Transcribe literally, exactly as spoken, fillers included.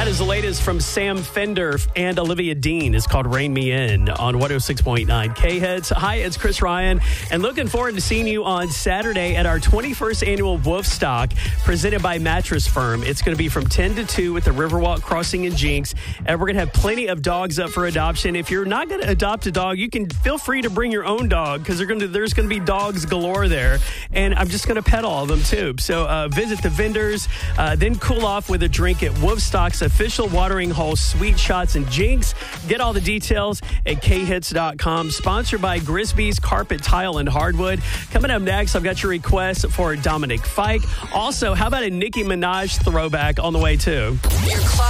That is the latest from Sam Fender and Olivia Dean. It's called Rain Me In on one oh six point nine K-Hits. Hi, it's Chris Ryan, and looking forward to seeing you on Saturday at our twenty-first annual Wolfstock presented by Mattress Firm. It's going to be from ten to two at the Riverwalk Crossing in Jinx, and we're going to have plenty of dogs up for adoption. If you're not going to adopt a dog, you can feel free to bring your own dog because there's going to be dogs galore there, and I'm just going to pet all of them too. So uh, visit the vendors, uh, then cool off with a drink at Wolfstock's official watering hole, Sweet Shots and Jinx. Get all the details at K hits dot com. Sponsored by Grisby's Carpet, Tile, and Hardwood. Coming up next, I've got your request for Dominic Fike. Also, how about a Nicki Minaj throwback on the way too?